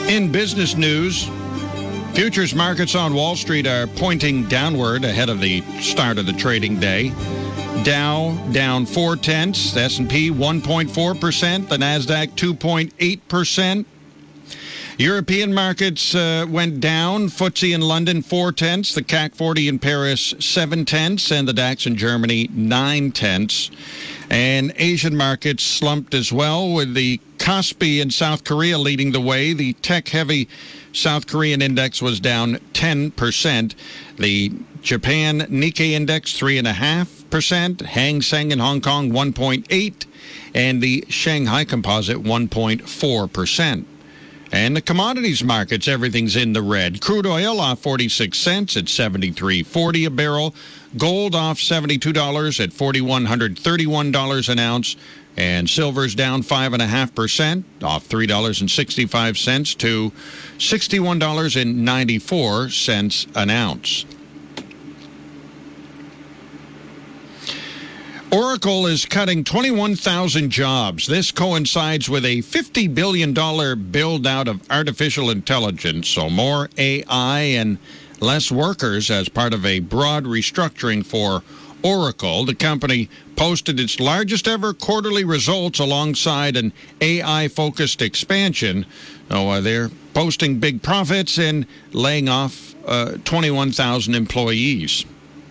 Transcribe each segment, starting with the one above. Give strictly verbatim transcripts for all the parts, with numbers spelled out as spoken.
In business news, futures markets on Wall Street are pointing downward ahead of the start of the trading day. Dow down four tenths, S and P one point four percent, the Nasdaq two point eight percent. European markets uh, went down. F T S E in London four tenths, the C A C forty in Paris seven tenths, and the DAX in Germany nine tenths. And Asian markets slumped as well, with the Kospi in South Korea leading the way. The tech-heavy South Korean index was down ten percent. The Japan Nikkei index three point five percent. Hang Seng in Hong Kong one point eight percent. And the Shanghai Composite one point four percent. And the commodities markets, everything's in the red. Crude oil off forty-six cents at seventy-three forty a barrel. Gold off seventy-two dollars at four thousand one hundred thirty-one dollars an ounce. And silver's down five point five percent, off three dollars and sixty-five cents to sixty-one dollars and ninety-four cents an ounce. Oracle is cutting twenty-one thousand jobs. This coincides with a fifty billion dollars build-out of artificial intelligence, so more A I and less workers as part of a broad restructuring for Oracle. The company posted its largest ever quarterly results alongside an A I-focused expansion. Oh, uh, they're posting big profits and laying off uh, twenty-one thousand employees.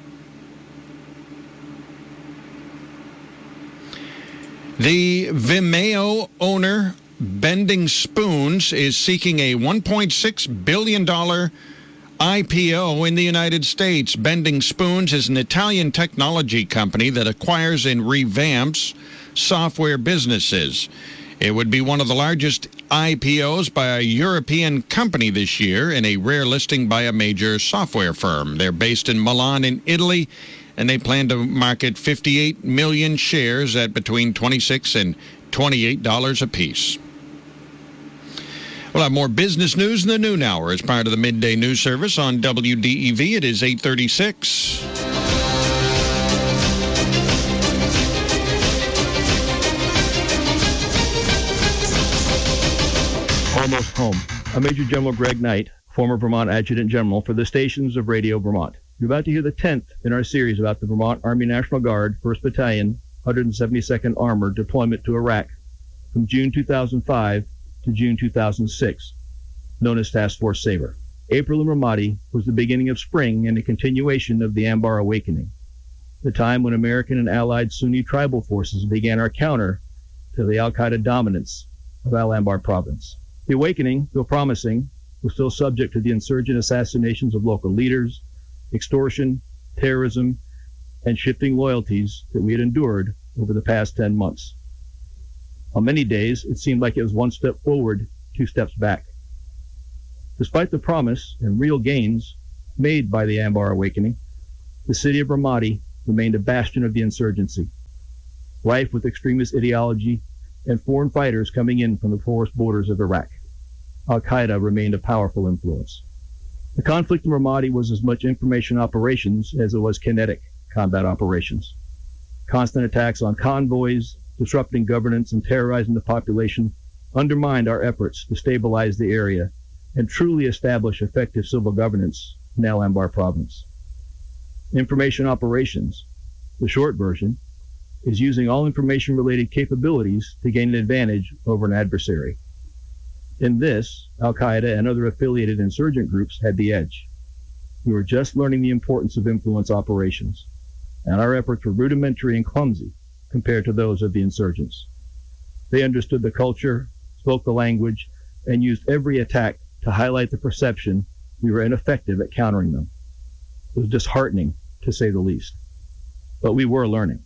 The Vimeo owner, Bending Spoons, is seeking a one point six billion dollars I P O in the United States. Bending Spoons is an Italian technology company that acquires and revamps software businesses. It would be one of the largest I P Os by a European company this year, and a rare listing by a major software firm. They're based in Milan in Italy, and they plan to market fifty-eight million shares at between twenty-six dollars and twenty-eight dollars apiece. We'll have more business news in the noon hour as part of the midday news service on W D E V. It is eight thirty-six. Almost home. I'm Major General Greg Knight, former Vermont Adjutant General for the stations of Radio Vermont. You're about to hear the tenth in our series about the Vermont Army National Guard, first Battalion, one hundred seventy-second Armored deployment to Iraq from June two thousand five to June two thousand six, known as Task Force Sabre. April in Ramadi was the beginning of spring and a continuation of the Anbar Awakening, the time when American and allied Sunni tribal forces began our counter to the al-Qaeda dominance of Al-Anbar province. The awakening, though promising, was still subject to the insurgent assassinations of local leaders, extortion, terrorism, and shifting loyalties that we had endured over the past ten months. On many days, it seemed like it was one step forward, two steps back. Despite the promise and real gains made by the Anbar Awakening, the city of Ramadi remained a bastion of the insurgency, rife with extremist ideology and foreign fighters coming in from the porous borders of Iraq. Al-Qaeda remained a powerful influence. The conflict in Ramadi was as much information operations as it was kinetic combat operations. Constant attacks on convoys, disrupting governance and terrorizing the population, undermined our efforts to stabilize the area and truly establish effective civil governance in Al-Anbar province. Information operations, the short version, is using all information-related capabilities to gain an advantage over an adversary. In this, Al-Qaeda and other affiliated insurgent groups had the edge. We were just learning the importance of influence operations, and our efforts were rudimentary and clumsy compared to those of the insurgents. They understood the culture, spoke the language, and used every attack to highlight the perception we were ineffective at countering them. It was disheartening, to say the least. But we were learning.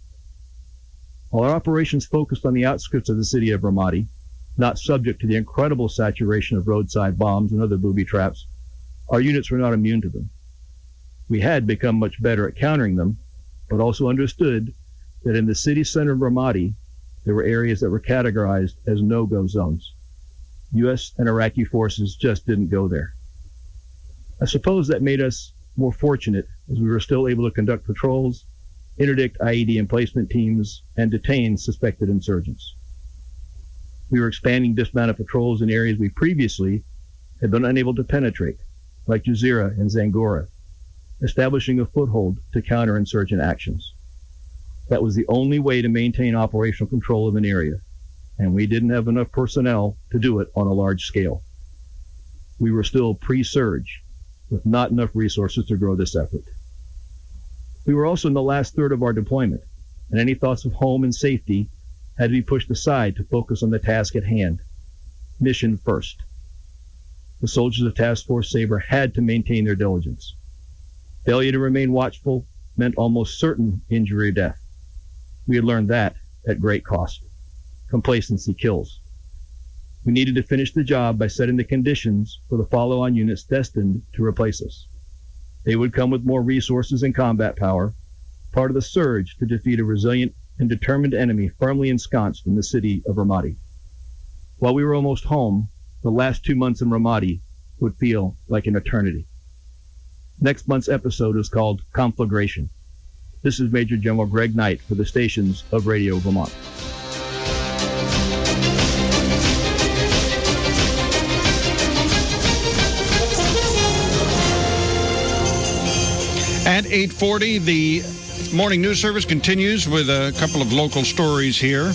While our operations focused on the outskirts of the city of Ramadi, not subject to the incredible saturation of roadside bombs and other booby traps, our units were not immune to them. We had become much better at countering them, but also understood that in the city center of Ramadi, there were areas that were categorized as no-go zones. U S and Iraqi forces just didn't go there. I suppose that made us more fortunate, as we were still able to conduct patrols, interdict I E D emplacement teams, and detain suspected insurgents. We were expanding dismounted patrols in areas we previously had been unable to penetrate, like Jazeera and Zangora, establishing a foothold to counter insurgent actions. That was the only way to maintain operational control of an area, and we didn't have enough personnel to do it on a large scale. We were still pre-surge, with not enough resources to grow this effort. We were also in the last third of our deployment, and any thoughts of home and safety had to be pushed aside to focus on the task at hand. Mission first. The soldiers of Task Force Sabre had to maintain their diligence. Failure to remain watchful meant almost certain injury or death. We had learned that at great cost. Complacency kills. We needed to finish the job by setting the conditions for the follow-on units destined to replace us. They would come with more resources and combat power, part of the surge to defeat a resilient and determined enemy firmly ensconced in the city of Ramadi. While we were almost home, the last two months in Ramadi would feel like an eternity. Next month's episode is called Conflagration. This is Major General Greg Knight for the stations of Radio Vermont. At eight forty, the morning news service continues with a couple of local stories here.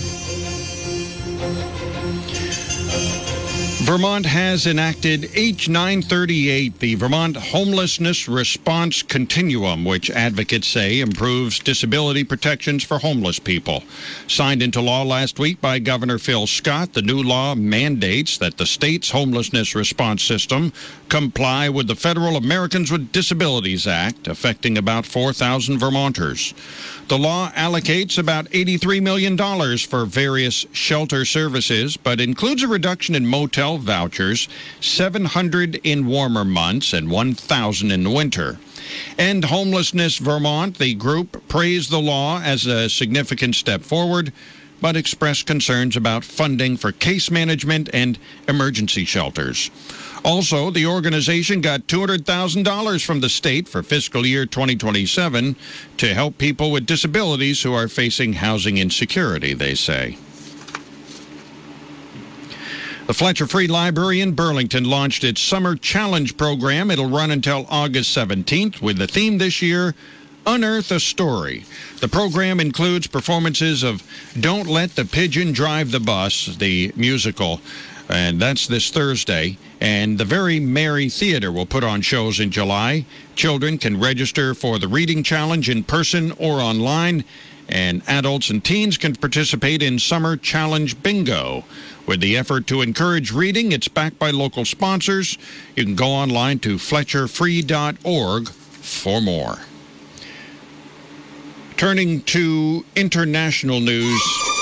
Vermont has enacted H nine thirty-eight, the Vermont Homelessness Response Continuum, which advocates say improves disability protections for homeless people. Signed into law last week by Governor Phil Scott, the new law mandates that the state's homelessness response system comply with the Federal Americans with Disabilities Act, affecting about four thousand Vermonters. The law allocates about eighty-three million dollars for various shelter services, but includes a reduction in motel vouchers, seven hundred in warmer months and one thousand in the winter. End Homelessness Vermont, the group, praised the law as a significant step forward, but expressed concerns about funding for case management and emergency shelters. Also, the organization got two hundred thousand dollars from the state for fiscal year twenty twenty-seven to help people with disabilities who are facing housing insecurity, they say. The Fletcher Free Library in Burlington launched its Summer Challenge program. It'll run until August seventeenth with the theme this year, Unearth a Story. The program includes performances of Don't Let the Pigeon Drive the Bus, the musical, and that's this Thursday. And the Very Merry Theater will put on shows in July. Children can register for the reading challenge in person or online, and adults and teens can participate in Summer Challenge Bingo. With the effort to encourage reading, it's backed by local sponsors. You can go online to fletcher free dot org for more. Turning to international news.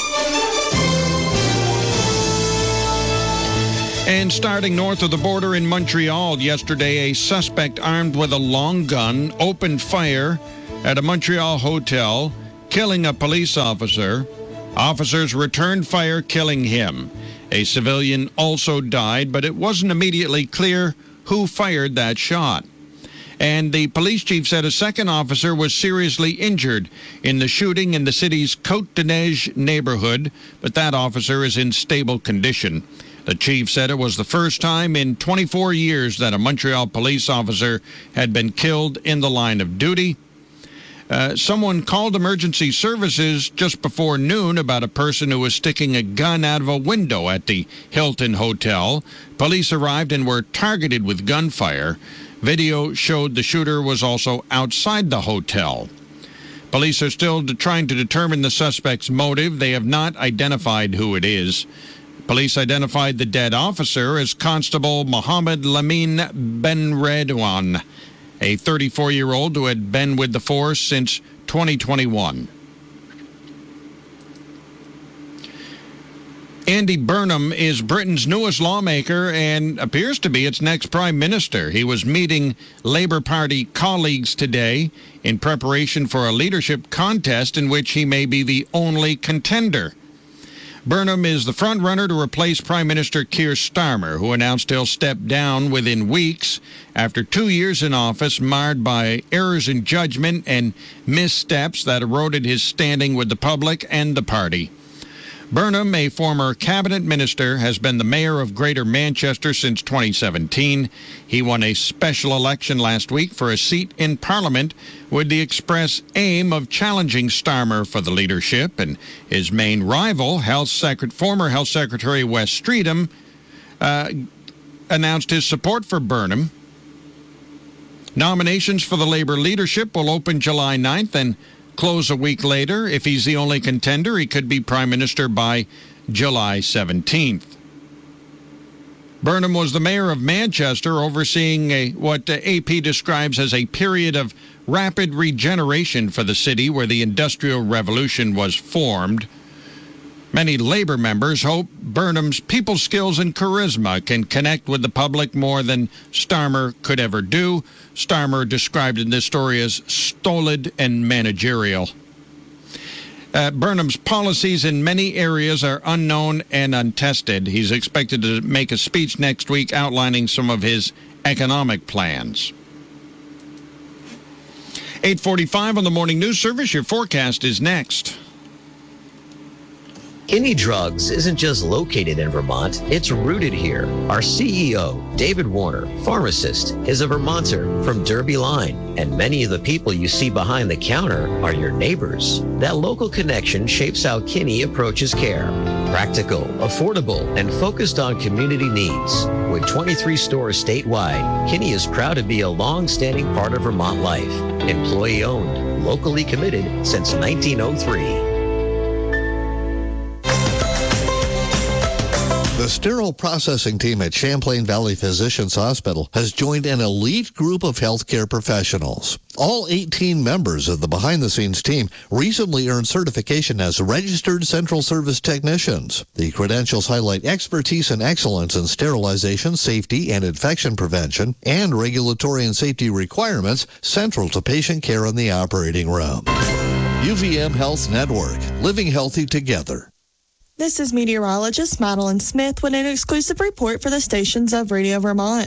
And starting north of the border in Montreal yesterday, a suspect armed with a long gun opened fire at a Montreal hotel, killing a police officer. Officers returned fire, killing him. A civilian also died, but it wasn't immediately clear who fired that shot. And the police chief said a second officer was seriously injured in the shooting in the city's Côte-de-Neige neighborhood, but that officer is in stable condition. The chief said it was the first time in twenty-four years that a Montreal police officer had been killed in the line of duty. Uh, someone called emergency services just before noon about a person who was sticking a gun out of a window at the Hilton Hotel. Police arrived and were targeted with gunfire. Video showed the shooter was also outside the hotel. Police are still de- trying to determine the suspect's motive. They have not identified who it is. Police identified the dead officer as Constable Mohammed Lamin Benredwan, a thirty-four-year-old who had been with the force since twenty twenty-one. Andy Burnham is Britain's newest lawmaker and appears to be its next prime minister. He was meeting Labour Party colleagues today in preparation for a leadership contest in which he may be the only contender. Burnham is the front-runner to replace Prime Minister Keir Starmer, who announced he'll step down within weeks after two years in office marred by errors in judgment and missteps that eroded his standing with the public and the party. Burnham, a former cabinet minister, has been the mayor of Greater Manchester since twenty seventeen. He won a special election last week for a seat in Parliament with the express aim of challenging Starmer for the leadership. And his main rival, Health Secret- former Health Secretary Wes Streetham, uh, announced his support for Burnham. Nominations for the Labour leadership will open July ninth and close a week later. If he's the only contender, he could be Prime Minister by July seventeenth. Burnham was the mayor of Manchester, overseeing a, what A P describes as a period of rapid regeneration for the city where the Industrial Revolution was formed. Many Labour members hope Burnham's people skills and charisma can connect with the public more than Starmer could ever do. Starmer described in this story as stolid and managerial. Uh, Burnham's policies in many areas are unknown and untested. He's expected to make a speech next week outlining some of his economic plans. eight forty-five on the Morning News Service. Your forecast is next. Kinney Drugs isn't just located in Vermont, it's rooted here. Our C E O, David Warner, pharmacist, is a Vermonter from Derby Line, and many of the people you see behind the counter are your neighbors. That local connection shapes how Kinney approaches care. Practical, affordable, and focused on community needs. With twenty-three stores statewide, Kinney is proud to be a long-standing part of Vermont life. Employee-owned, locally committed since nineteen oh three. The sterile processing team at Champlain Valley Physicians Hospital has joined an elite group of healthcare professionals. All eighteen members of the behind-the-scenes team recently earned certification as registered central service technicians. The credentials highlight expertise and excellence in sterilization, safety, and infection prevention, and regulatory and safety requirements central to patient care in the operating room. U V M Health Network, living healthy together. This is meteorologist Madeline Smith with an exclusive report for the stations of Radio Vermont.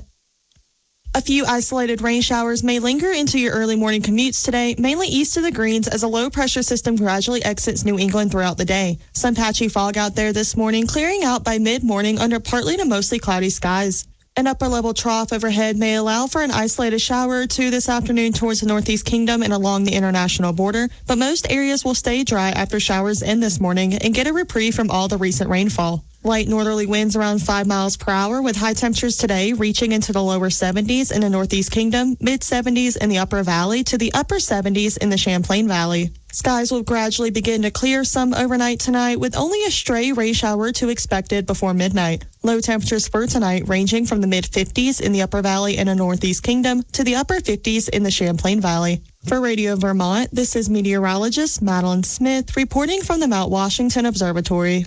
A few isolated rain showers may linger into your early morning commutes today, mainly east of the Greens as a low-pressure system gradually exits New England throughout the day. Some patchy fog out there this morning, clearing out by mid-morning under partly to mostly cloudy skies. An upper-level trough overhead may allow for an isolated shower or two this afternoon towards the Northeast Kingdom and along the international border, but most areas will stay dry after showers end this morning and get a reprieve from all the recent rainfall. Light northerly winds around five miles per hour with high temperatures today reaching into the lower seventies in the Northeast Kingdom, mid-seventies in the Upper Valley to the upper seventies in the Champlain Valley. Skies will gradually begin to clear some overnight tonight with only a stray rain shower or two expected before midnight. Low temperatures for tonight ranging from the mid-fifties in the Upper Valley and the Northeast Kingdom to the upper fifties in the Champlain Valley. For Radio Vermont, this is meteorologist Madeline Smith reporting from the Mount Washington Observatory.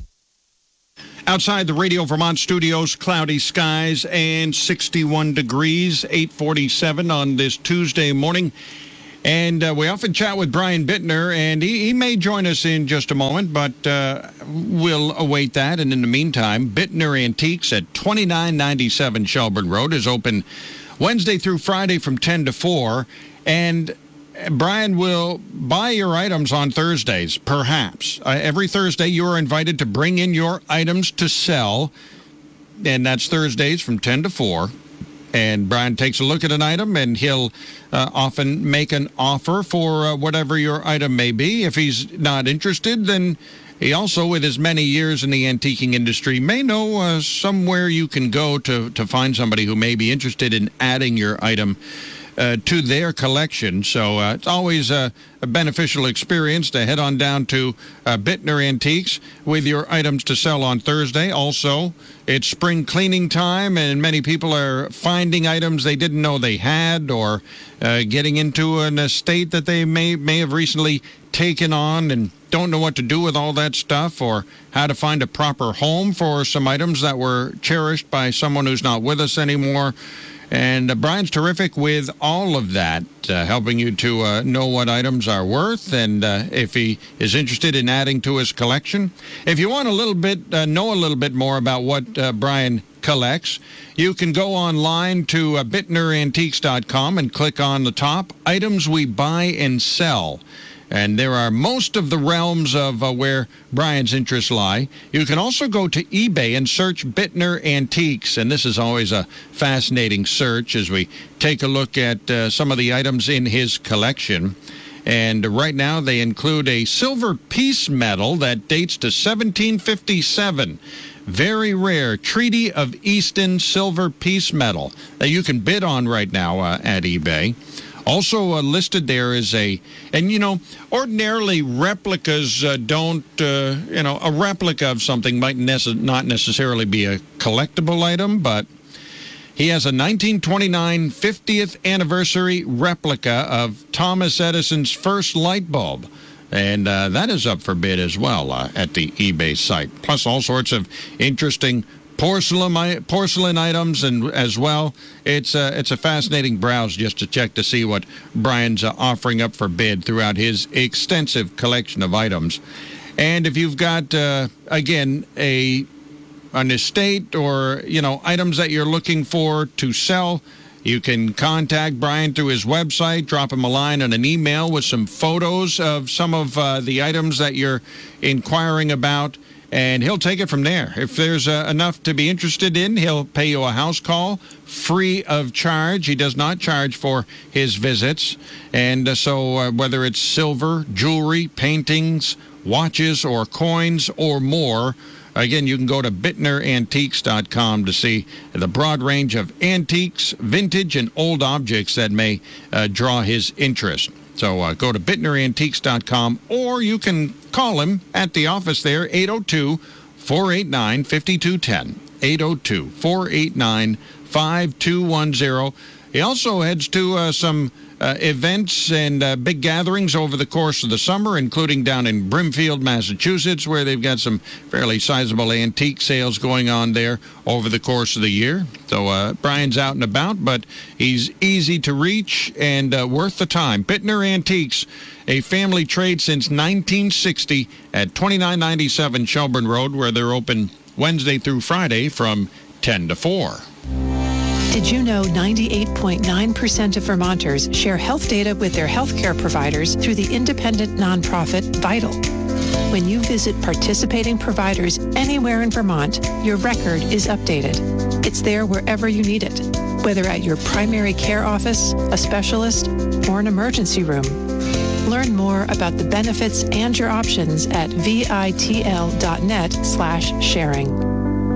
Outside the Radio Vermont studios, cloudy skies and sixty-one degrees, eight forty-seven on this Tuesday morning. And uh, we often chat with Brian Bittner, and he, he may join us in just a moment, but uh, we'll await that. And in the meantime, Bittner Antiques at twenty-nine ninety-seven Shelburne Road is open Wednesday through Friday from ten to four. And Brian will buy your items on Thursdays, perhaps. Uh, every Thursday, you are invited to bring in your items to sell, and that's Thursdays from ten to four. And Brian takes a look at an item, and he'll uh, often make an offer for uh, whatever your item may be. If he's not interested, then he also, with his many years in the antiquing industry, may know uh, somewhere you can go to, to find somebody who may be interested in adding your item Uh, to their collection. So uh, it's always a, a beneficial experience to head on down to uh, Bittner Antiques with your items to sell on Thursday. Also, it's spring cleaning time, and many people are finding items they didn't know they had, or uh, getting into an estate that they may, may have recently taken on and don't know what to do with all that stuff, or how to find a proper home for some items that were cherished by someone who's not with us anymore. And uh, Brian's terrific with all of that, uh, helping you to uh, know what items are worth, and uh, if he is interested in adding to his collection. If you want a little bit, uh, know a little bit more about what uh, Brian collects, you can go online to uh, bittner antiques dot com and click on the top, Items We Buy and Sell. And there are most of the realms of uh, where Brian's interests lie. You can also go to eBay and search Bittner Antiques, and this is always a fascinating search as we take a look at uh, some of the items in his collection. And right now they include a silver piece medal that dates to seventeen fifty-seven. Very rare Treaty of Easton silver piece medal that you can bid on right now uh, at eBay. Also uh, listed there is a, and you know, ordinarily replicas uh, don't, uh, you know, a replica of something might nece- not necessarily be a collectible item, but he has a nineteen twenty-nine fiftieth anniversary replica of Thomas Edison's first light bulb. And uh, that is up for bid as well uh, at the eBay site. Plus all sorts of interesting porcelain porcelain items, and as well, it's a, it's a fascinating browse just to check to see what Brian's uh, offering up for bid throughout his extensive collection of items. And if you've got, uh, again, a an estate or, you know, items that you're looking for to sell, you can contact Brian through his website, drop him a line and an email with some photos of some of uh, the items that you're inquiring about, and he'll take it from there. If there's uh, enough to be interested in, he'll pay you a house call free of charge. He does not charge for his visits. And uh, so uh, whether it's silver, jewelry, paintings, watches, or coins, or more, again, you can go to bittner antiques dot com to see the broad range of antiques, vintage, and old objects that may uh, draw his interest. So uh, go to bittner antiques dot com, or you can call him at the office there, eight oh two, four eight nine, five two one zero, eight oh two, four eight nine, five two one zero. He also heads to uh, some uh, events and uh, big gatherings over the course of the summer, including down in Brimfield, Massachusetts, where they've got some fairly sizable antique sales going on there over the course of the year. So uh, Brian's out and about, but he's easy to reach and uh, worth the time. Bittner Antiques, a family trade since nineteen sixty at twenty-nine ninety-seven Shelburne Road, where they're open Wednesday through Friday from ten to four. Did you know ninety-eight point nine percent of Vermonters share health data with their healthcare providers through the independent nonprofit Vital? When you visit participating providers anywhere in Vermont, your record is updated. It's there wherever you need it, whether at your primary care office, a specialist, or an emergency room. Learn more about the benefits and your options at vitl.net slash sharing.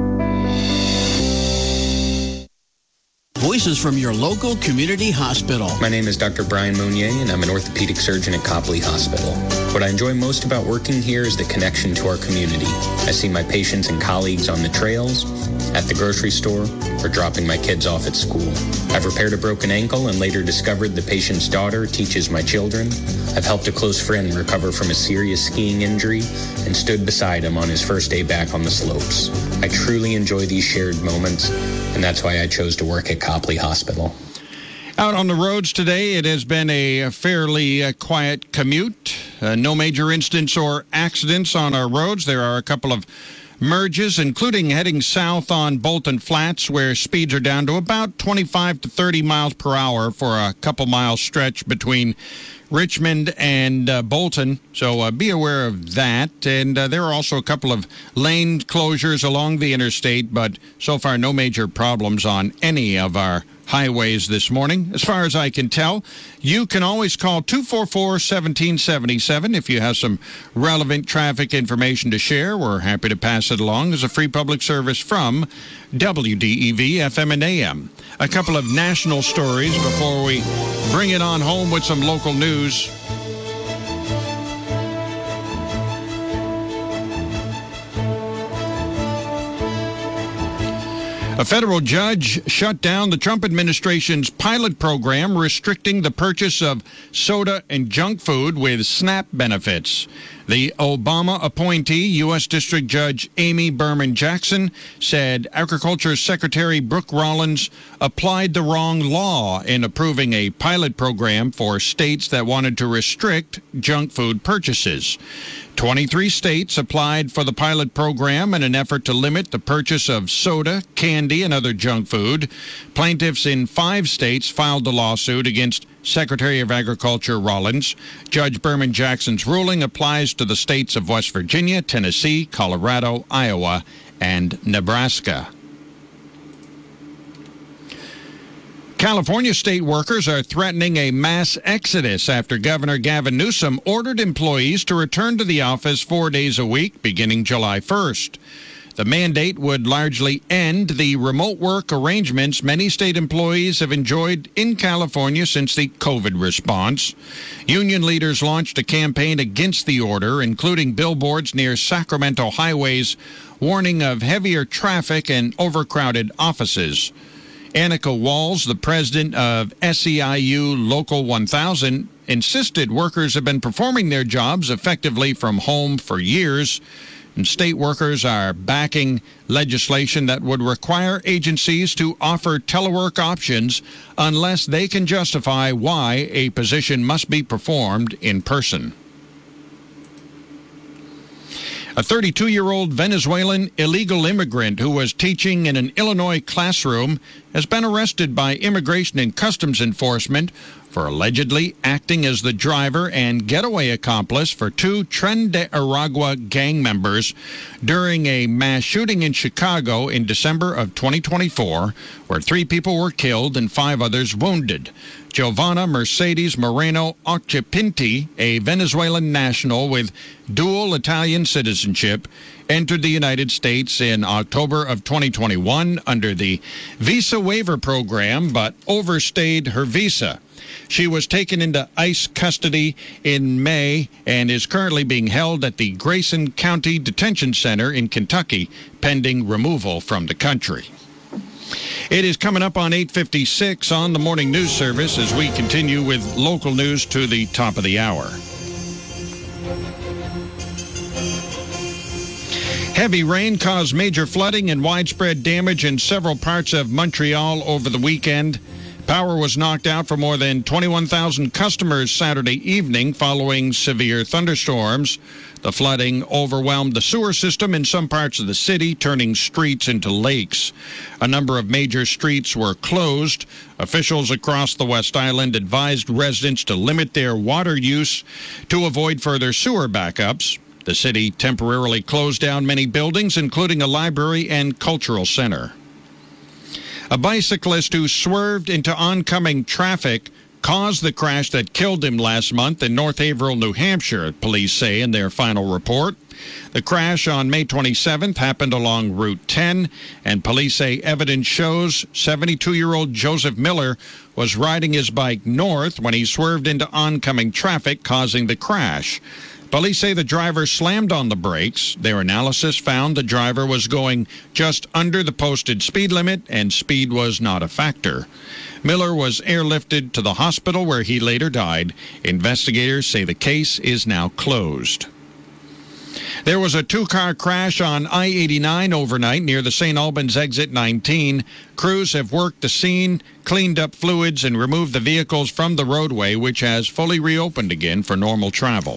Voices from your local community hospital. My name is Doctor Brian Mounier, and I'm an orthopedic surgeon at Copley Hospital. What I enjoy most about working here is the connection to our community. I see my patients and colleagues on the trails, at the grocery store, or dropping my kids off at school. I've repaired a broken ankle and later discovered the patient's daughter teaches my children. I've helped a close friend recover from a serious skiing injury and stood beside him on his first day back on the slopes. I truly enjoy these shared moments, and that's why I chose to work at Copley Hospital. Out on the roads today, it has been a fairly uh, quiet commute. Uh, no major incidents or accidents on our roads. There are a couple of merges, including heading south on Bolton Flats, where speeds are down to about twenty-five to thirty miles per hour for a couple mile stretch between Richmond and uh, Bolton. So uh, be aware of that. And uh, there are also a couple of lane closures along the interstate, but so far no major problems on any of our highways this morning. As far as I can tell, you can always call two four four, one seven seven seven if you have some relevant traffic information to share. We're happy to pass it along as a free public service from W D E V F M and A M. A couple of national stories before we bring it on home with some local news. A federal judge shut down the Trump administration's pilot program restricting the purchase of soda and junk food with SNAP benefits. The Obama appointee, U S District Judge Amy Berman Jackson, said Agriculture Secretary Brooke Rollins applied the wrong law in approving a pilot program for states that wanted to restrict junk food purchases. twenty-three states applied for the pilot program in an effort to limit the purchase of soda, candy, and other junk food. Plaintiffs in five states filed the lawsuit against Secretary of Agriculture Rollins. Judge Berman Jackson's ruling applies to the states of West Virginia, Tennessee, Colorado, Iowa, and Nebraska. California state workers are threatening a mass exodus after Governor Gavin Newsom ordered employees to return to the office four days a week beginning July first. The mandate would largely end the remote work arrangements many state employees have enjoyed in California since the COVID response. Union leaders launched a campaign against the order, including billboards near Sacramento highways warning of heavier traffic and overcrowded offices. Annika Walls, the president of S E I U Local one thousand, insisted workers have been performing their jobs effectively from home for years, and state workers are backing legislation that would require agencies to offer telework options unless they can justify why a position must be performed in person. A thirty-two-year-old Venezuelan illegal immigrant who was teaching in an Illinois classroom has been arrested by Immigration and Customs Enforcement for allegedly acting as the driver and getaway accomplice for two Tren de Aragua gang members during a mass shooting in Chicago in December of twenty twenty-four, where three people were killed and five others wounded. Giovanna Mercedes Moreno Occhipinti, a Venezuelan national with dual Italian citizenship, entered the United States in October of twenty twenty-one under the visa waiver program, but overstayed her visa. She was taken into ICE custody in May and is currently being held at the Grayson County Detention Center in Kentucky, pending removal from the country. It is coming up on eight fifty-six on the Morning News Service as we continue with local news to the top of the hour. Heavy rain caused major flooding and widespread damage in several parts of Montreal over the weekend. Power was knocked out for more than twenty-one thousand customers Saturday evening following severe thunderstorms. The flooding overwhelmed the sewer system in some parts of the city, turning streets into lakes. A number of major streets were closed. Officials across the West Island advised residents to limit their water use to avoid further sewer backups. The city temporarily closed down many buildings, including a library and cultural center. A bicyclist who swerved into oncoming traffic caused the crash that killed him last month in North Haverhill, New Hampshire, police say in their final report. The crash on May twenty-seventh happened along Route ten, and police say evidence shows seventy-two-year-old Joseph Miller was riding his bike north when he swerved into oncoming traffic, causing the crash. Police say the driver slammed on the brakes. Their analysis found the driver was going just under the posted speed limit, and speed was not a factor. Miller was airlifted to the hospital where he later died. Investigators say the case is now closed. There was a two-car crash on I eighty-nine overnight near the Saint Albans exit nineteen. Crews have worked the scene, cleaned up fluids, and removed the vehicles from the roadway, which has fully reopened again for normal travel.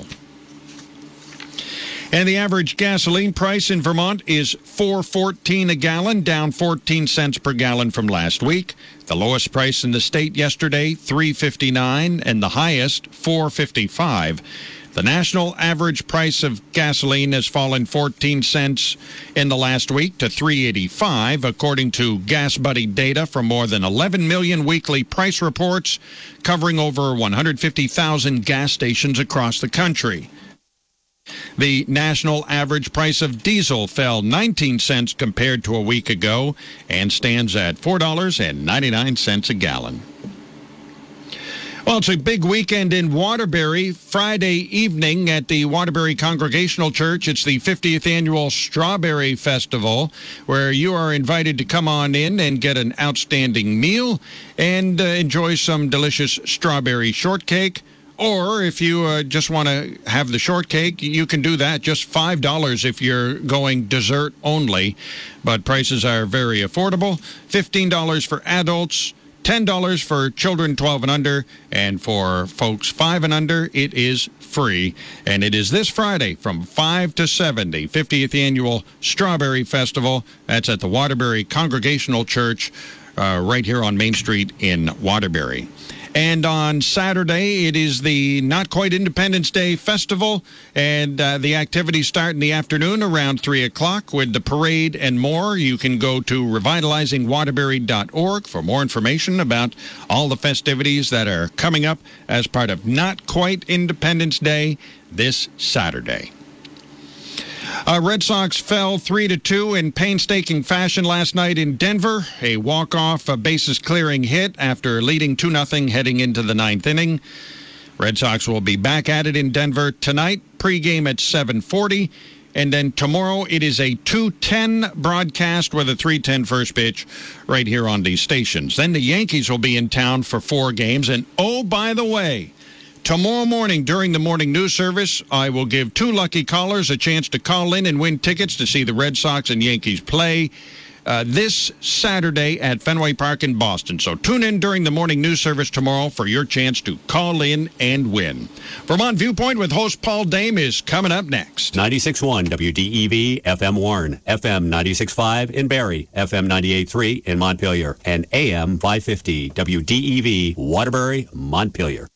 And the average gasoline price in Vermont is four fourteen a gallon, down fourteen cents per gallon from last week. The lowest price in the state yesterday, three fifty-nine, and the highest, four fifty-five. The national average price of gasoline has fallen fourteen cents in the last week to three eighty-five, according to Gas Buddy data from more than eleven million weekly price reports covering over one hundred fifty thousand gas stations across the country. The national average price of diesel fell nineteen cents compared to a week ago and stands at four dollars and ninety-nine cents a gallon. Well, it's a big weekend in Waterbury. Friday evening at the Waterbury Congregational Church, it's the fiftieth Annual Strawberry Festival, where you are invited to come on in and get an outstanding meal and uh, enjoy some delicious strawberry shortcake. Or if you uh, just want to have the shortcake, you can do that. Just five dollars if you're going dessert only. But prices are very affordable. fifteen dollars for adults, ten dollars for children twelve and under, and for folks five and under, it is free. And it is this Friday from five to seven, the fiftieth Annual Strawberry Festival. That's at the Waterbury Congregational Church uh, right here on Main Street in Waterbury. And on Saturday, it is the Not Quite Independence Day Festival, and uh, the activities start in the afternoon around three o'clock with the parade and more. You can go to revitalizing waterbury dot org for more information about all the festivities that are coming up as part of Not Quite Independence Day this Saturday. Uh, Red Sox fell three to two in painstaking fashion last night in Denver. A walk-off a bases-clearing hit after leading two nothing heading into the ninth inning. Red Sox will be back at it in Denver tonight, pregame at seven forty. And then tomorrow it is a two ten broadcast with a three ten first pitch right here on these stations. Then the Yankees will be in town for four games. And, oh, by the way, tomorrow morning during the morning news service, I will give two lucky callers a chance to call in and win tickets to see the Red Sox and Yankees play uh, this Saturday at Fenway Park in Boston. So tune in during the morning news service tomorrow for your chance to call in and win. Vermont Viewpoint with host Paul Dame is coming up next. ninety-six point one W D E V, F M Warren, F M ninety-six point five in Barrie, F M ninety-eight point three in Montpelier, and A M five fifty W D E V, Waterbury, Montpelier.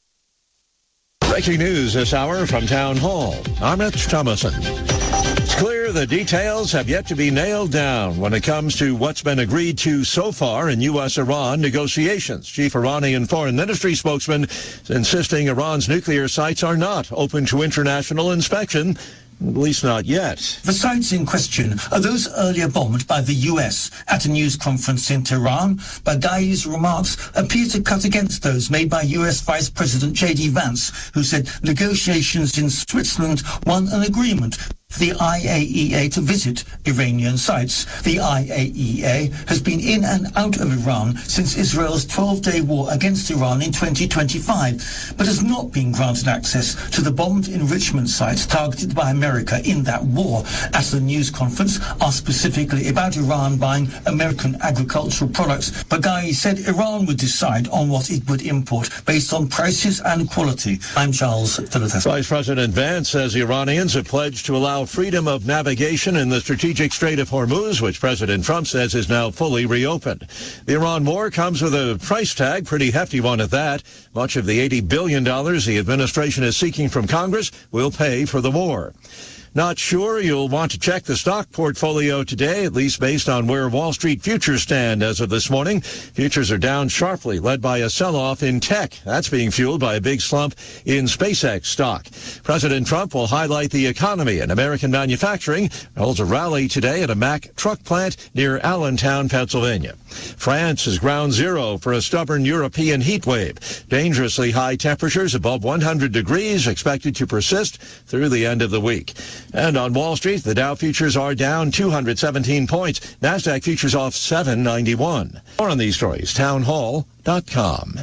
Breaking news this hour from Town Hall. I'm Mitch Thomason. It's clear the details have yet to be nailed down when it comes to what's been agreed to so far in U S Iran negotiations. Chief Iranian Foreign Ministry spokesman insisting Iran's nuclear sites are not open to international inspection. At least not yet. The sites in question are those earlier bombed by the U S. At a news conference in Tehran, Baghai's remarks appear to cut against those made by U S Vice President J D Vance, who said negotiations in Switzerland won an agreement for the I A E A to visit Iranian sites. The I A E A has been in and out of Iran since Israel's twelve-day war against Iran in twenty twenty-five, but has not been granted access to the bombed enrichment sites targeted by America in that war. At the news conference, asked specifically about Iran buying American agricultural products, Baghai said Iran would decide on what it would import based on prices and quality. I'm Charles Philadelphia. Vice President Vance says the Iranians have pledged to allow freedom of navigation in the strategic Strait of Hormuz, which President Trump says is now fully reopened. The Iran war comes with a price tag, pretty hefty one at that. Much of the eighty billion dollars the administration is seeking from Congress will pay for the war. Not sure you'll want to check the stock portfolio today, at least based on where Wall Street futures stand as of this morning. Futures are down sharply, led by a sell-off in tech. That's being fueled by a big slump in SpaceX stock. President Trump will highlight the economy and American manufacturing. Holds a rally today at a Mack truck plant near Allentown, Pennsylvania. France is ground zero for a stubborn European heat wave. Dangerously high temperatures above one hundred degrees expected to persist through the end of the week. And on Wall Street, the Dow futures are down two hundred seventeen points. NASDAQ futures off seven ninety-one. More on these stories, town hall dot com.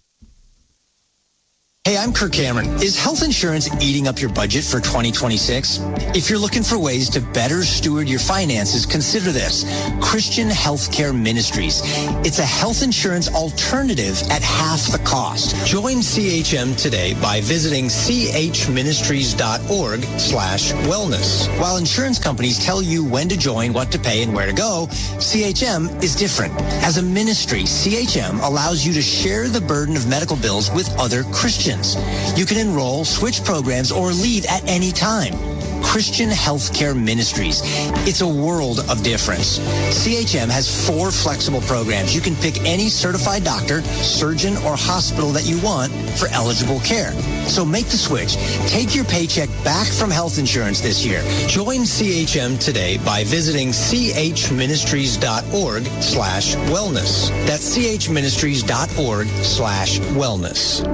Hey, I'm Kirk Cameron. Is health insurance eating up your budget for twenty twenty-six? If you're looking for ways to better steward your finances, consider this. Christian Healthcare Ministries. It's a health insurance alternative at half the cost. Join C H M today by visiting chministries.org slash wellness. While insurance companies tell you when to join, what to pay, and where to go, C H M is different. As a ministry, C H M allows you to share the burden of medical bills with other Christians. You can enroll, switch programs, or leave at any time. Christian Healthcare Ministries. It's a world of difference. C H M has four flexible programs. You can pick any certified doctor, surgeon, or hospital that you want for eligible care. So make the switch. Take your paycheck back from health insurance this year. Join C H M today by visiting chministries.org slash wellness. That's chministries.org slash wellness.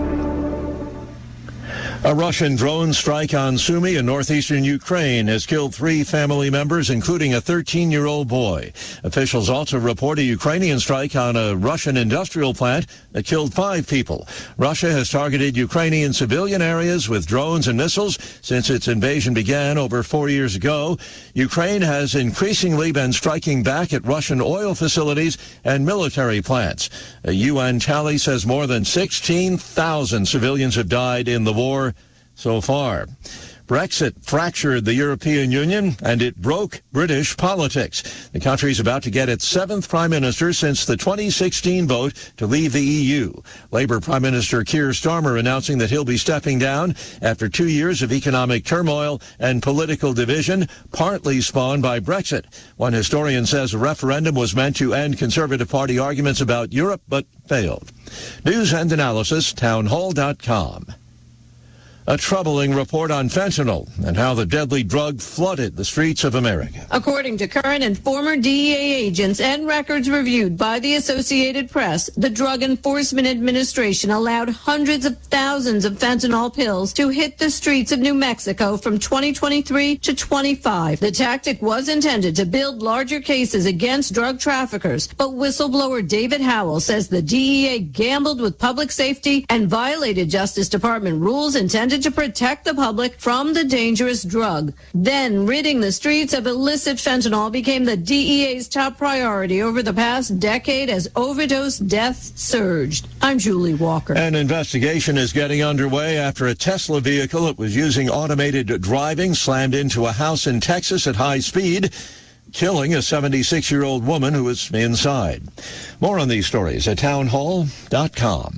A Russian drone strike on Sumy in northeastern Ukraine has killed three family members, including a thirteen-year-old boy. Officials also report a Ukrainian strike on a Russian industrial plant that killed five people. Russia has targeted Ukrainian civilian areas with drones and missiles since its invasion began over four years ago. Ukraine has increasingly been striking back at Russian oil facilities and military plants. A U N tally says more than sixteen thousand civilians have died in the war so far. Brexit fractured the European Union, and it broke British politics. The country is about to get its seventh prime minister since the twenty sixteen vote to leave the E U. Labour Prime Minister Keir Starmer announcing that he'll be stepping down after two years of economic turmoil and political division, partly spawned by Brexit. One historian says a referendum was meant to end Conservative Party arguments about Europe, but failed. News and analysis, townhall dot com. A troubling report on fentanyl and how the deadly drug flooded the streets of America. According to current and former D E A agents and records reviewed by the Associated Press, the Drug Enforcement Administration allowed hundreds of thousands of fentanyl pills to hit the streets of New Mexico from twenty twenty-three to twenty-five. The tactic was intended to build larger cases against drug traffickers, but whistleblower David Howell says the D E A gambled with public safety and violated Justice Department rules intended to protect the public from the dangerous drug. Then, ridding the streets of illicit fentanyl became the D E A's top priority over the past decade as overdose deaths surged. I'm Julie Walker. An investigation is getting underway after a Tesla vehicle that was using automated driving slammed into a house in Texas at high speed, killing a seventy-six-year-old woman who was inside. More on these stories at townhall dot com.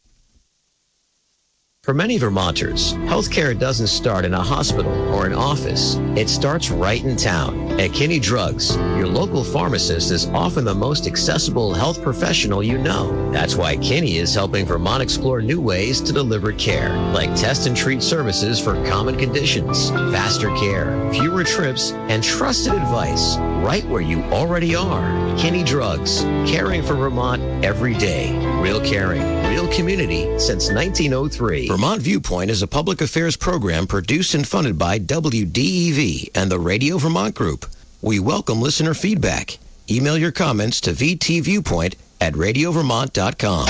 For many Vermonters, healthcare doesn't start in a hospital or an office. It starts right in town. At Kinney Drugs, your local pharmacist is often the most accessible health professional you know. That's why Kinney is helping Vermont explore new ways to deliver care, like test and treat services for common conditions, faster care, fewer trips, and trusted advice right where you already are. Kinney Drugs, caring for Vermont every day. Real caring, real community since nineteen oh three. Vermont Viewpoint is a public affairs program produced and funded by W D E V and the Radio Vermont Group. We welcome listener feedback. Email your comments to v t viewpoint at radio vermont dot com.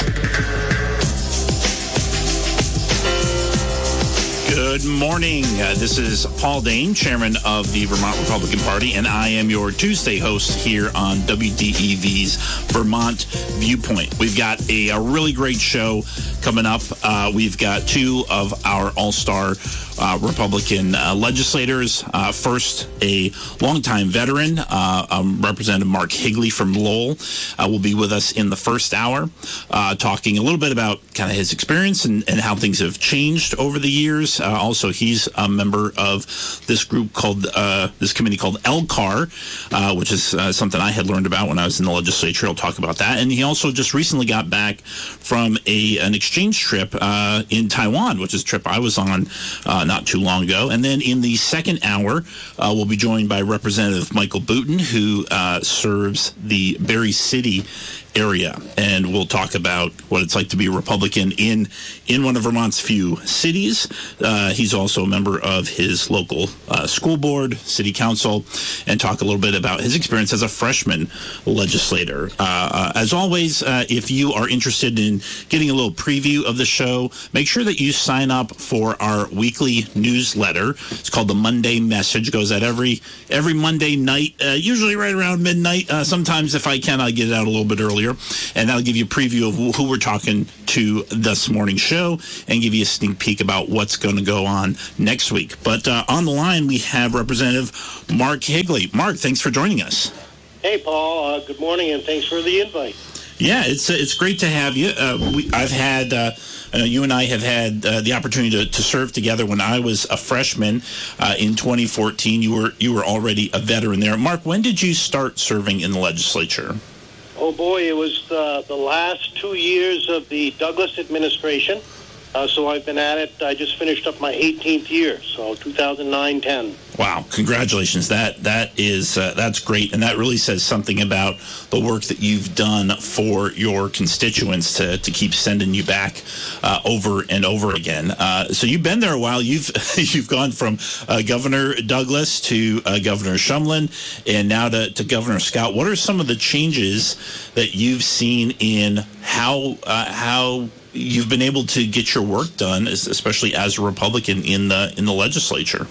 Good morning. Uh, this is Paul Dane, chairman of the Vermont Republican Party, and I am your Tuesday host here on W D E V's Vermont Viewpoint. We've got a, a really great show coming up. Uh, we've got two of our all-star uh, Republican uh, legislators. Uh, first, a longtime veteran, uh, um, Representative Mark Higley from Lowell, uh, will be with us in the first hour, uh, talking a little bit about kind of his experience and, and how things have changed over the years. Uh, also, he's a member of this group called, uh, this committee called L C A R, uh, which is uh, something I had learned about when I was in the legislature. He'll talk about that. And he also just recently got back from a an exchange trip uh, in Taiwan, which is a trip I was on uh, not too long ago. And then in the second hour, uh, we'll be joined by Representative Michael Boutin, who uh, serves the Berry City area, and we'll talk about what it's like to be a Republican in in one of Vermont's few cities. Uh, he's also a member of his local uh, school board, city council, and talk a little bit about his experience as a freshman legislator. Uh, uh, as always, uh, if you are interested in getting a little preview of the show, make sure that you sign up for our weekly newsletter. It's called the Monday Message. It goes out every every Monday night, uh, usually right around midnight. Uh, sometimes, if I can, I get it out a little bit earlier. And that'll give you a preview of who we're talking to this morning's show and give you a sneak peek about what's going to go on next week. But uh, on the line, we have Representative Mark Higley. Mark, thanks for joining us. Hey, Paul. Uh, good morning, and thanks for the invite. Yeah, it's uh, it's great to have you. Uh, we, I've had, uh, uh, you and I have had uh, the opportunity to, to serve together when I was a freshman uh, in twenty fourteen. You were you were already a veteran there. Mark, when did you start serving in the legislature? Oh, boy, it was uh, the last two years of the Douglas administration. Uh, so I've been at it. I just finished up my eighteenth year, so two thousand nine ten. Wow, congratulations. That that is uh, that's great, and that really says something about the work that you've done for your constituents to, to keep sending you back uh, over and over again. Uh, so you've been there a while. You've you've gone from uh, Governor Douglas to uh, Governor Shumlin, and now to, to Governor Scott. What are some of the changes that you've seen in how uh, how you've been able to get your work done, especially as a Republican in the in the legislature?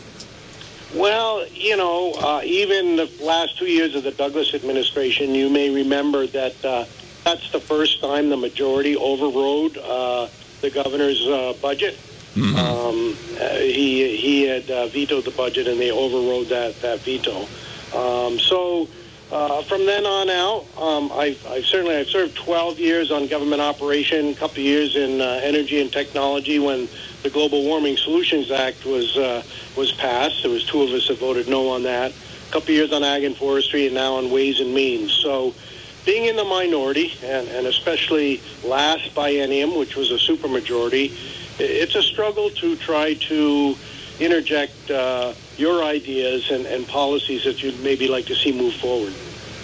Well, you know, uh, even the last two years of the Douglas administration, you may remember that uh, that's the first time the majority overrode uh, the governor's uh, budget. Mm-hmm. Um, uh, he he had uh, vetoed the budget, and they overrode that that veto. Um, so uh, from then on out, um, I've, I've certainly I've served twelve years on government operation, a couple of years in uh, energy and technology when the Global Warming Solutions Act was uh, was passed. There was two of us that voted no on that. A couple of years on ag and forestry, and now on ways and means. So being in the minority, and, and especially last biennium, which was a supermajority, it's a struggle to try to interject uh, your ideas and, and policies that you'd maybe like to see move forward.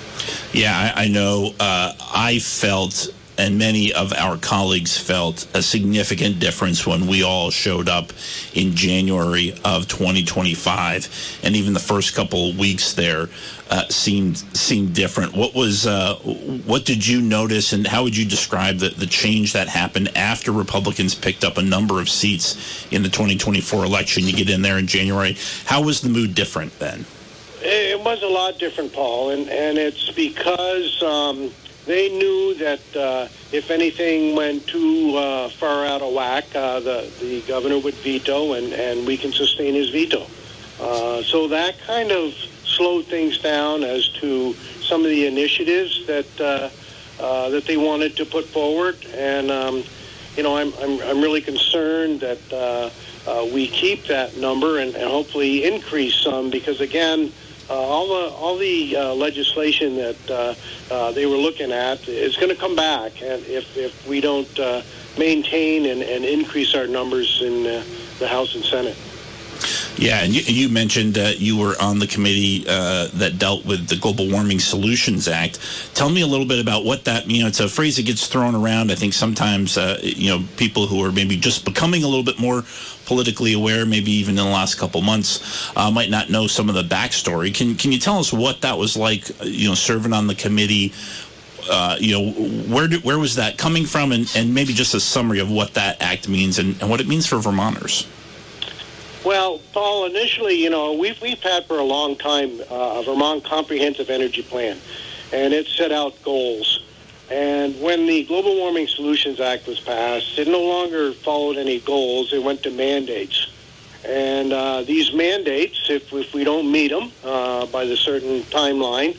Yeah, I, I know uh, I felt, and many of our colleagues felt, a significant difference when we all showed up in January of twenty twenty-five, and even the first couple of weeks there uh, seemed seemed different. What was uh, what did you notice, and how would you describe the, the change that happened after Republicans picked up a number of seats in the twenty twenty-four election? You get in there in January. How was the mood different then? It was a lot different, Paul, and, and it's because um, they knew that uh, if anything went too uh, far out of whack, uh, the, the governor would veto, and, and we can sustain his veto. Uh, so that kind of slowed things down as to some of the initiatives that uh, uh, that they wanted to put forward. And, um, you know, I'm, I'm, I'm really concerned that uh, uh, we keep that number and, and hopefully increase some because, again, Uh, all the all the uh, legislation that uh, uh, they were looking at is going to come back, and if, if we don't uh, maintain and, and increase our numbers in uh, the House and Senate. Yeah, and you, you mentioned that you were on the committee uh, that dealt with the Global Warming Solutions Act. Tell me a little bit about what that means. You know, it's a phrase that gets thrown around. I think sometimes, uh, you know, people who are maybe just becoming a little bit more politically aware, maybe even in the last couple months, uh, might not know some of the backstory. Can can you tell us what that was like, you know, serving on the committee? Uh, you know, where did, where was that coming from, and, and maybe just a summary of what that act means and, and what it means for Vermonters? Well, Paul, initially, you know, we've, we've had for a long time uh, a Vermont Comprehensive Energy Plan, and it set out goals. And when the Global Warming Solutions Act was passed, it no longer followed any goals. It went to mandates. And uh, these mandates, if, if we don't meet them uh, by the certain timeline,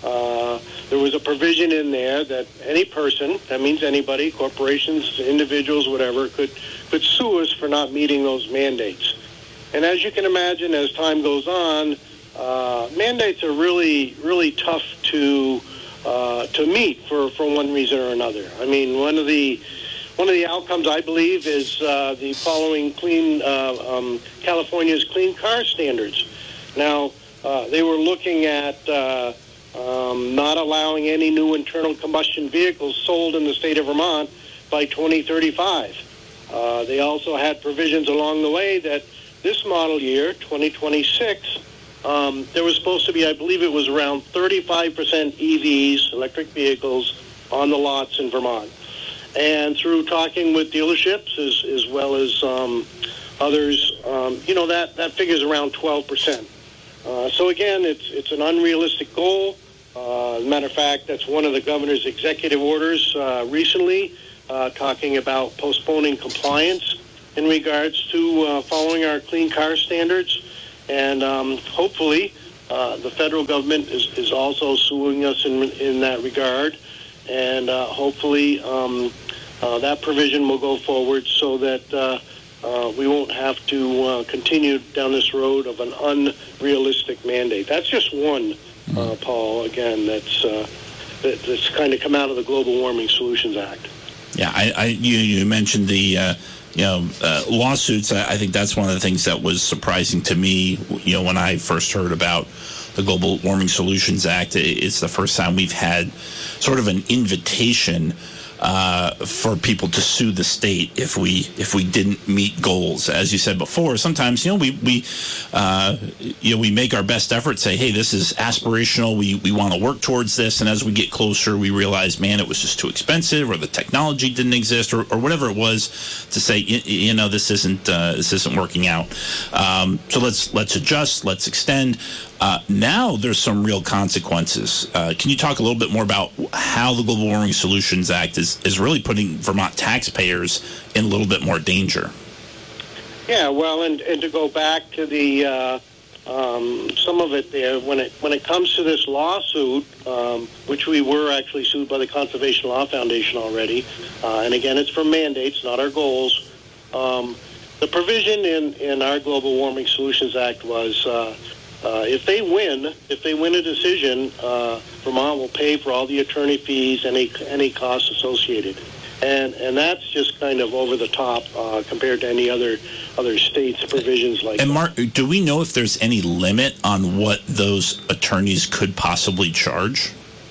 uh, there was a provision in there that any person, that means anybody, corporations, individuals, whatever, could, could sue us for not meeting those mandates. And as you can imagine, as time goes on, uh, mandates are really, really tough to uh, to meet for, for one reason or another. I mean, one of the one of the outcomes, I believe, is uh, the following clean uh, um, California's clean car standards. Now, uh, they were looking at uh, um, not allowing any new internal combustion vehicles sold in the state of Vermont by twenty thirty-five. Uh, they also had provisions along the way that this model year, twenty twenty-six, um, there was supposed to be, I believe it was around thirty-five percent E Vs, electric vehicles, on the lots in Vermont. And through talking with dealerships as, as well as um, others, um, you know, that, that figure's around twelve percent. Uh, so again, it's it's an unrealistic goal. Uh, as a matter of fact, that's one of the governor's executive orders uh, recently, uh, talking about postponing compliance in regards to uh, following our clean car standards. And um, hopefully uh, the federal government is, is also suing us in, in that regard. And uh, hopefully um, uh, that provision will go forward so that uh, uh, we won't have to uh, continue down this road of an unrealistic mandate. That's just one, uh, Paul, again, that's, uh, that, that's kind of come out of the Global Warming Solutions Act. Yeah, I, I you, you mentioned the uh, you know uh, lawsuits. I, I think that's one of the things that was surprising to me. You know, when I first heard about the Global Warming Solutions Act, it's the first time we've had sort of an invitation uh, for people to sue the state if we if we didn't meet goals. As you said before, sometimes you know we we uh, you know we make our best effort, say, hey, this is aspirational. We we want to work towards this, and as we get closer, we realize, man, it was just too expensive, or the technology didn't exist, or, or whatever it was to say, you, you know, this isn't uh, this isn't working out. Um, so let's let's adjust, let's extend. Uh, now there's some real consequences. Uh, can you talk a little bit more about how the Global Warming Solutions Act is, is really putting Vermont taxpayers in a little bit more danger? Yeah, well, and, and to go back to the uh, um, some of it there, when it when it comes to this lawsuit, um, which we were actually sued by the Conservation Law Foundation already, uh, and again, it's for mandates, not our goals. Um, the provision in, in our Global Warming Solutions Act was uh, uh, if they win, if they win a decision, uh, Vermont will pay for all the attorney fees, any any costs associated. And and that's just kind of over the top uh, compared to any other other states' provisions like and that. Mark, do we know if there's any limit on what those attorneys could possibly charge?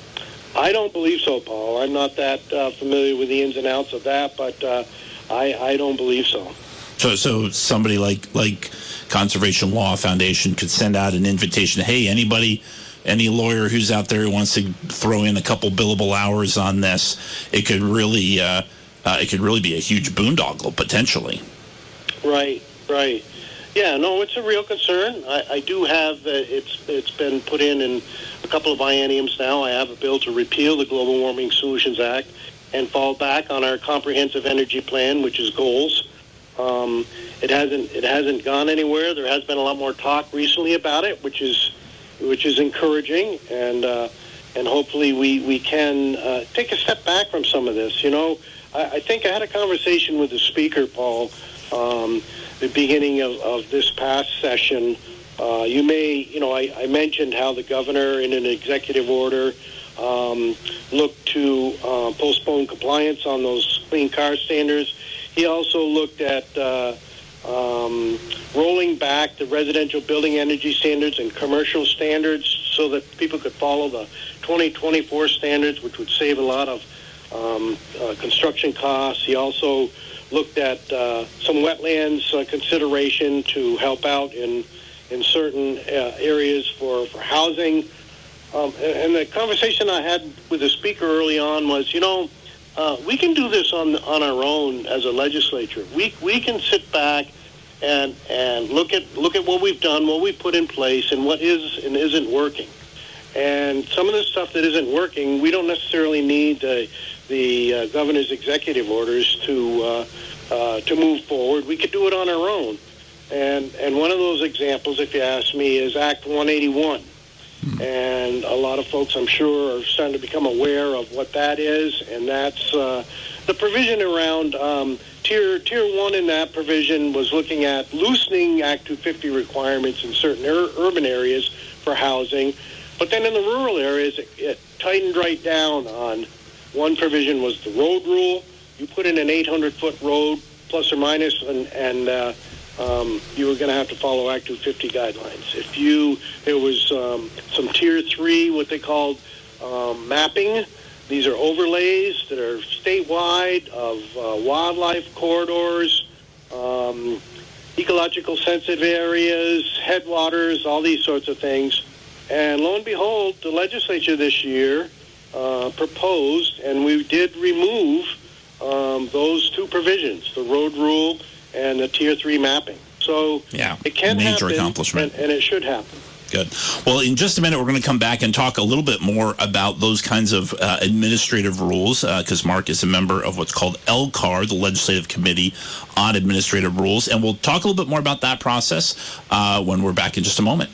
I don't believe so, Paul. I'm not that uh, familiar with the ins and outs of that, but uh, I, I don't believe so. So so somebody like like Conservation Law Foundation could send out an invitation, hey, anybody... any lawyer who's out there who wants to throw in a couple billable hours on this, it could really, uh, uh, it could really be a huge boondoggle potentially. Right, right. Yeah, no, it's a real concern. I, I do have uh, it's it's been put in in a couple of bienniums now. I have a bill to repeal the Global Warming Solutions Act and fall back on our comprehensive energy plan, which is goals. Um, it hasn't it hasn't gone anywhere. There has been a lot more talk recently about it, which is. which is encouraging, and uh, and hopefully we we can uh, take a step back from some of this. You know, I, I think I had a conversation with the speaker, Paul, um, the beginning of, of this past session. Uh, you may, you know, I, I mentioned how the governor, in an executive order, um, looked to uh, postpone compliance on those clean car standards. He also looked at uh, Um, rolling back the residential building energy standards and commercial standards so that people could follow the twenty twenty-four standards, which would save a lot of um, uh, construction costs. He also looked at uh, some wetlands uh, consideration to help out in in certain uh, areas for, for housing. Um, and, and the conversation I had with the speaker early on was, you know, uh, we can do this on on our own as a legislature. We we can sit back and and look at look at what we've done, what we've put in place, and what is and isn't working. And some of the stuff that isn't working, we don't necessarily need the the uh, governor's executive orders to uh, uh, to move forward. We could do it on our own. And and one of those examples, if you ask me, is Act one eighty-one. And a lot of folks, I'm sure, are starting to become aware of what that is, and that's uh, the provision around um, tier tier one in that provision was looking at loosening Act two fifty requirements in certain ur- urban areas for housing, but then in the rural areas, it, it tightened right down on one provision was the road rule. You put in an eight hundred foot road, plus or minus, and, and uh, Um, you were going to have to follow Act two fifty guidelines. If you, there was um, some Tier three, what they called um, mapping. These are overlays that are statewide of uh, wildlife corridors, um, ecological sensitive areas, headwaters, all these sorts of things. And lo and behold, the legislature this year uh, proposed, and we did remove um, those two provisions, the road rule and the Tier three mapping. So yeah, it can major happen, accomplishment. And, and it should happen. Good. Well, in just a minute, we're going to come back and talk a little bit more about those kinds of uh, administrative rules, because uh, Mark is a member of what's called L C A R, the Legislative Committee on Administrative Rules. And we'll talk a little bit more about that process uh, when we're back in just a moment.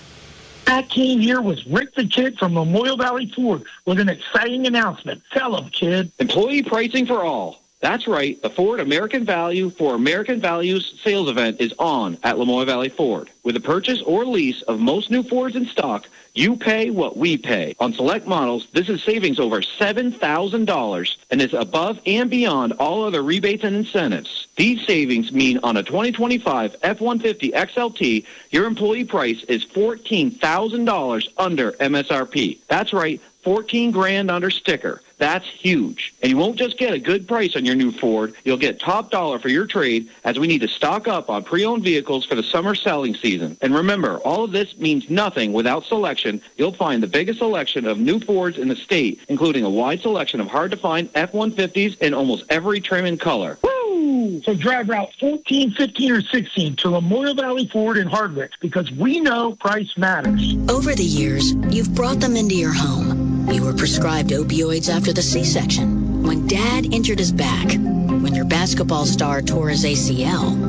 I came here with Rick the Kid from Memorial Valley Ford with an exciting announcement. Tell him, kid. Employee pricing for all. That's right. The Ford American Value for American Values sales event is on at Lamoille Valley Ford. With the purchase or lease of most new Fords in stock, you pay what we pay. On select models, this is savings over seven thousand dollars and is above and beyond all other rebates and incentives. These savings mean on a twenty twenty-five F one fifty X L T, your employee price is fourteen thousand dollars under M S R P. That's right, fourteen grand under sticker. That's huge. And you won't just get a good price on your new Ford. You'll get top dollar for your trade, as we need to stock up on pre-owned vehicles for the summer selling season. And remember, all of this means nothing without selection. You'll find the biggest selection of new Fords in the state, including a wide selection of hard-to-find F one fifties in almost every trim and color. Woo! So drive Route fourteen, fifteen, or sixteen to Memorial Valley Ford in Hardwick, because we know price matters. Over the years, you've brought them into your home. You were prescribed opioids after the C-section, when Dad injured his back, when your basketball star tore his A C L,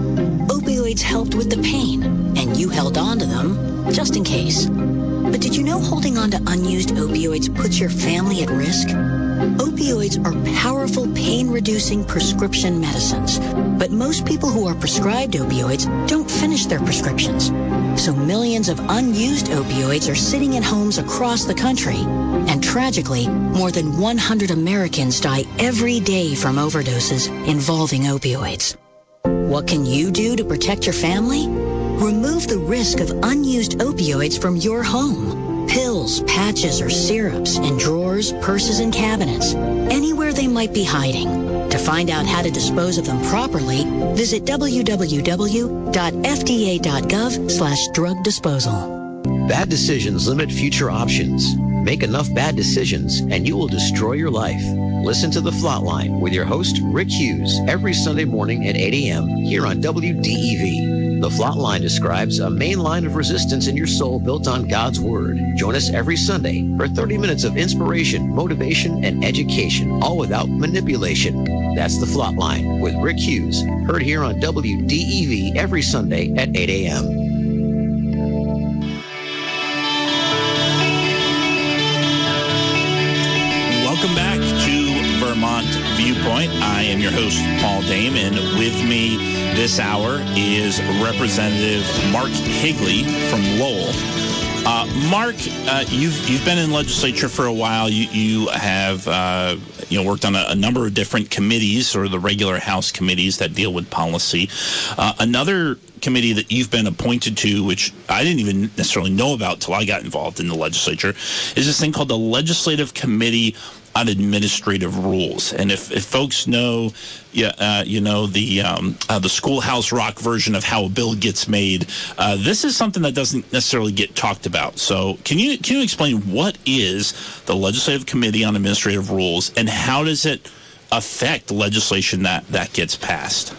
opioids helped with the pain, and you held on to them just in case. But did you know holding on to unused opioids puts your family at risk? Opioids are powerful pain-reducing prescription medicines, but most people who are prescribed opioids don't finish their prescriptions. So millions of unused opioids are sitting in homes across the country. And tragically, more than one hundred Americans die every day from overdoses involving opioids. What can you do to protect your family? Remove the risk of unused opioids from your home. Pills, patches, or syrups in drawers, purses, and cabinets, anywhere they might be hiding. To find out how to dispose of them properly, visit w w w dot f d a dot gov slash drug disposal. Bad decisions limit future options. Make enough bad decisions and you will destroy your life. Listen to The Flatline with your host, Rick Hughes, every Sunday morning at eight a.m. here on W D E V. The Flatline describes a main line of resistance in your soul built on God's Word. Join us every Sunday for thirty minutes of inspiration, motivation, and education, all without manipulation. That's The Flatline with Rick Hughes, heard here on W D E V every Sunday at eight a.m. Welcome back to Vermont Viewpoint. I am your host, Paul Dame, and with me this hour is Representative Mark Higley from Lowell. Uh, Mark, uh, you've you've been in legislature for a while. You you have uh, you know worked on a, a number of different committees, or the regular House committees that deal with policy. Uh, another committee that you've been appointed to, which I didn't even necessarily know about till I got involved in the legislature, is this thing called the Legislative Committee on Administrative Rules. And if, if folks know, yeah, uh, you know, the um, uh, the Schoolhouse Rock version of how a bill gets made, uh, this is something that doesn't necessarily get talked about. So can you can you explain what is the Legislative Committee on Administrative Rules, and how does it affect legislation that, that gets passed?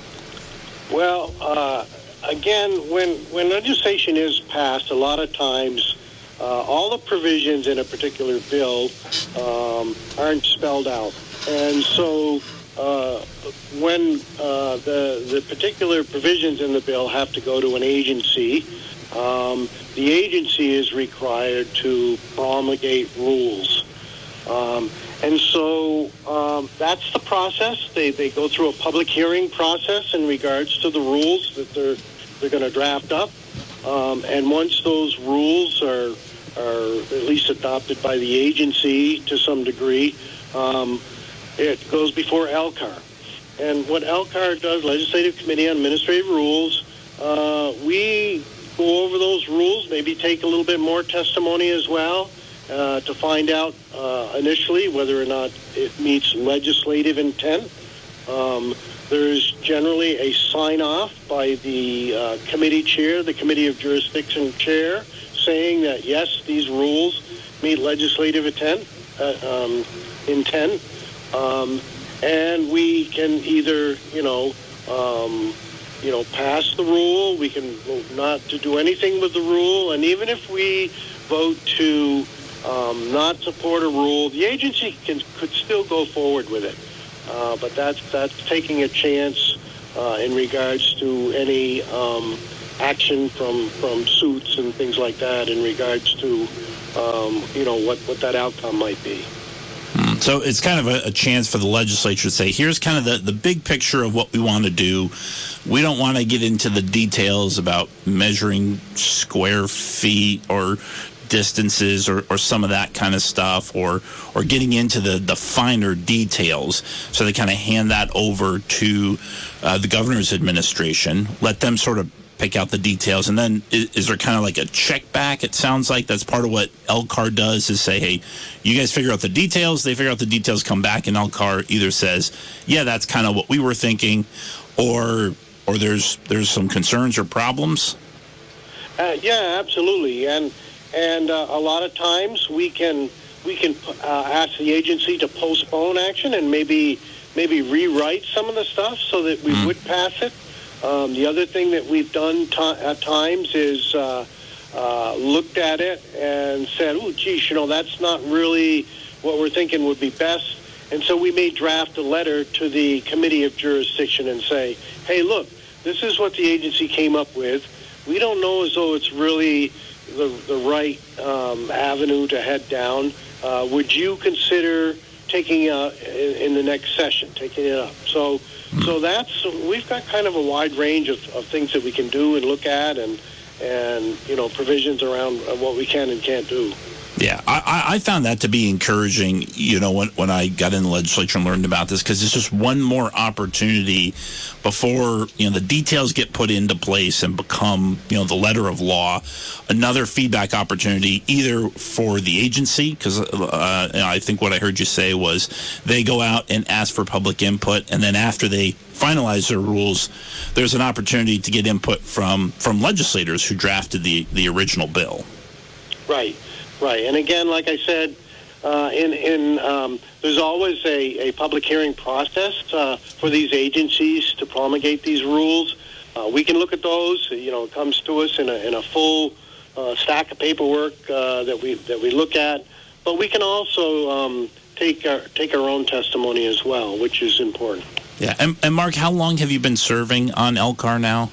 Well, uh, again, when when legislation is passed, a lot of times uh, all the provisions in a particular bill um, aren't spelled out, and so uh, when uh, the the particular provisions in the bill have to go to an agency, um, the agency is required to promulgate rules. Um, And so um, that's the process. They they go through a public hearing process in regards to the rules that they're they're going to draft up. Um, and once those rules are are at least adopted by the agency to some degree, um, it goes before L C A R. And what L C A R does, Legislative Committee on Administrative Rules, uh, we go over those rules, maybe take a little bit more testimony as well. Uh, to find out uh, initially whether or not it meets legislative intent. Um, there's generally a sign-off by the uh, committee chair, the Committee of Jurisdiction chair, saying that, yes, these rules meet legislative intent, uh, um, intent. Um, and we can either, you know, um, you know, pass the rule, we can vote not to do anything with the rule, and even if we vote to Um, not support a rule, the agency can could still go forward with it, uh, but that's that's taking a chance uh, in regards to any um, action from from suits and things like that in regards to um, you know what, what that outcome might be. So it's kind of a, a chance for the legislature to say, here's kind of the, the big picture of what we want to do. We don't want to get into the details about measuring square feet or distances or, or some of that kind of stuff, or or getting into the, the finer details. So they kind of hand that over to uh, the governor's administration, let them sort of pick out the details, and then is, is there kind of like a check back? It sounds like that's part of what L C A R does, is say, hey, you guys figure out the details, they figure out the details, come back, and L C A R either says, yeah, that's kind of what we were thinking, or or there's there's some concerns or problems. Uh, yeah, absolutely, and And uh, a lot of times we can we can uh, ask the agency to postpone action and maybe maybe rewrite some of the stuff so that we mm. would pass it. Um, the other thing that we've done t- at times is uh, uh, looked at it and said, "Oh, geez, you know, that's not really what we're thinking would be best." And so we may draft a letter to the Committee of Jurisdiction and say, "Hey, look, this is what the agency came up with. We don't know as though it's really the the right um, avenue to head down. Uh, would you consider taking uh, in, in the next session, taking it up? So, mm. so that's we've got kind of a wide range of, of things that we can do and look at, and and you know provisions around what we can and can't do. Yeah, I, I found that to be encouraging, you know, when, when I got in the legislature and learned about this, because it's just one more opportunity before, you know, the details get put into place and become, you know, the letter of law, another feedback opportunity either for the agency, because uh, I think what I heard you say was they go out and ask for public input, and then after they finalize their rules, there's an opportunity to get input from, from legislators who drafted the, the original bill. Right. Right, and again, like I said, uh, in in um, there's always a, a public hearing process uh, for these agencies to promulgate these rules. Uh, we can look at those. You know, it comes to us in a in a full uh, stack of paperwork uh, that we that we look at. But we can also um, take our take our own testimony as well, which is important. Yeah, and, and Mark, how long have you been serving on L C A R now?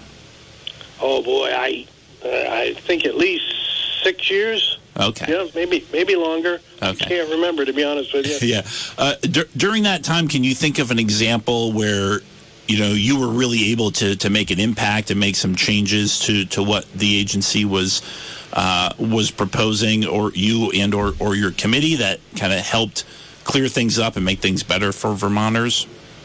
Oh boy, I uh, I think at least six years. Okay. Yeah, maybe maybe longer. Okay. I can't remember, to be honest with you. Yeah. Uh, d- during that time, can you think of an example where, you know, you were really able to, to make an impact and make some changes to, to what the agency was uh, was proposing, or you and or, or your committee that kind of helped clear things up and make things better for Vermonters?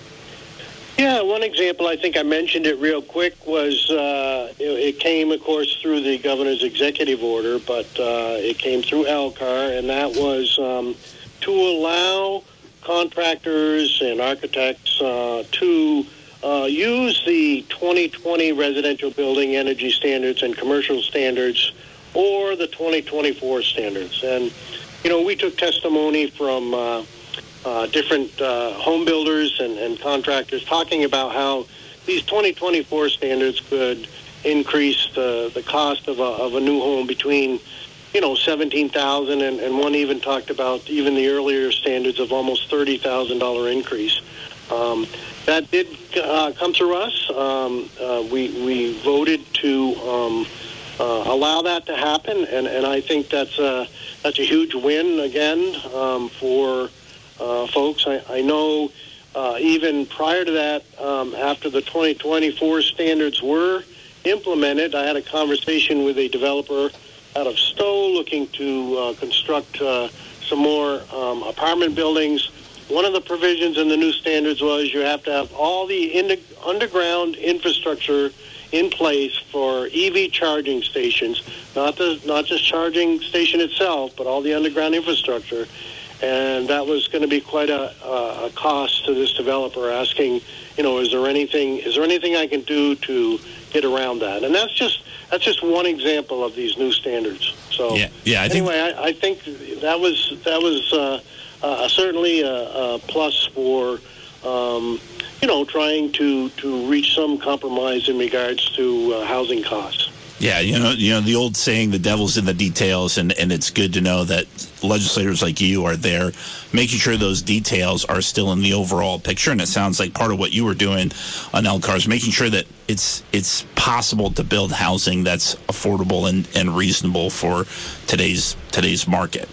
Yeah, one example, I think I mentioned it real quick, was uh, it, it came, of course, through the governor's executive order, but uh, it came through L C A R, and that was um, to allow contractors and architects uh, to uh, use the twenty twenty residential building energy standards and commercial standards, or the twenty twenty-four standards. And, you know, we took testimony from Uh, Uh, different uh, home builders and, and contractors talking about how these twenty twenty-four standards could increase the, the cost of a, of a new home between, you know, seventeen thousand dollars, and, and one even talked about even the earlier standards of almost thirty thousand dollars increase. Um, that did uh, come through us. Um, uh, we, we voted to um, uh, allow that to happen, and, and I think that's a, that's a huge win, again, um, for Uh, folks. I, I know uh, even prior to that, um, after the twenty twenty-four standards were implemented, I had a conversation with a developer out of Stowe looking to uh, construct uh, some more um, apartment buildings. One of the provisions in the new standards was you have to have all the in- underground infrastructure in place for E V charging stations, not the not just charging station itself, but all the underground infrastructure. And that was going to be quite a, a cost to this developer, asking, you know, is there anything is there anything I can do to get around that? And that's just that's just one example of these new standards. So yeah, yeah. I anyway, think... I, I think that was that was uh, uh, certainly a, a plus for um, you know trying to, to reach some compromise in regards to uh, housing costs. Yeah, you know, you know the old saying, "The devil's in the details," and, and it's good to know that legislators like you are there, making sure those details are still in the overall picture. And it sounds like part of what you were doing on L C A R is making sure that it's it's possible to build housing that's affordable and, and reasonable for today's today's market.